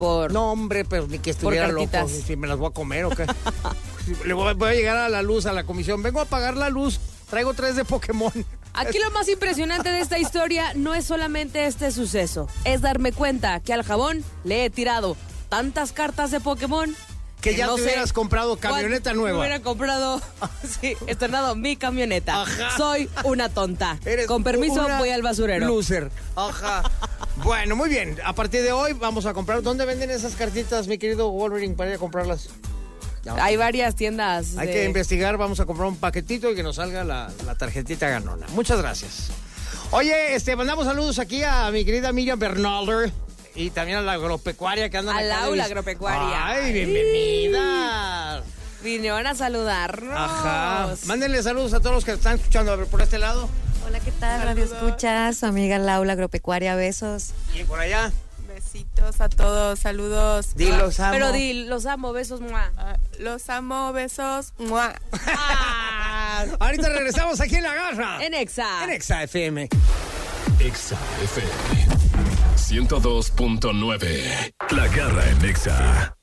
No, hombre, pero ni que estuviera loco. Si me las voy a comer o qué. Le voy a llegar a la luz, a la comisión. Vengo a pagar la luz. Traigo 3 de Pokémon. Aquí lo más impresionante de esta historia no es solamente este suceso. Es darme cuenta que al jabón le he tirado tantas cartas de Pokémon que ya no te hubieras comprado camioneta nueva. Me hubiera comprado, sí, estrenado mi camioneta. Ajá. Soy una tonta. Eres Con permiso, voy al basurero. Loser. Ajá. Bueno, muy bien. A partir de hoy vamos a comprar. ¿Dónde venden esas cartitas, mi querido Wolverine, para ir a comprarlas? Hay varias tiendas. Hay que investigar. Vamos a comprar un paquetito y que nos salga la tarjetita ganona. Muchas gracias. Oye, mandamos saludos aquí a mi querida Miriam Bernalder. Y también a la agropecuaria que andan al aula agropecuaria. ¡Ay, bienvenida! Vinieron a saludarnos. Ajá. Mándenle saludos a todos los que están escuchando. A ver, por este lado. Hola, ¿qué tal? Radio Escuchas, su amiga Laura Agropecuaria, besos. Y por allá. Besitos a todos, saludos. Di los amo. Pero di los amo, besos, muah. Los amo, besos, muah. Ahorita regresamos aquí en La Garra. En Exa. En Exa FM. Exa FM 102.9. La Garra en Exa.